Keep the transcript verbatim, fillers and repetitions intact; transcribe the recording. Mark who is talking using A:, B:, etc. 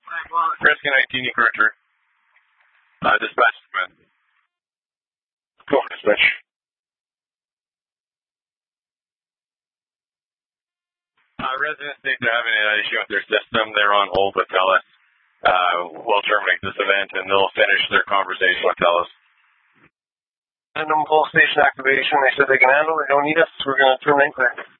A: Well, Rescue nineteen, Recruiter. Uh, dispatch command. Go for dispatch. Uh, residents think they're having an issue with their system. They're on hold with TELUS. Uh, we'll terminate this event and they'll finish their conversation with TELUS. Random pole station activation. They said they can handle it. They don't need us. We're going to terminate there.